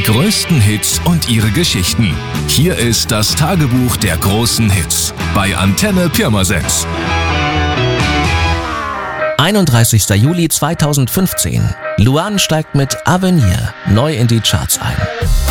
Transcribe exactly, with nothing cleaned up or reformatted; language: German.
Die größten Hits und ihre Geschichten. Hier ist das Tagebuch der großen Hits bei Antenne Pirmasens. einunddreißigster Juli zweitausendfünfzehn. Luan steigt mit Avenir neu in die Charts ein.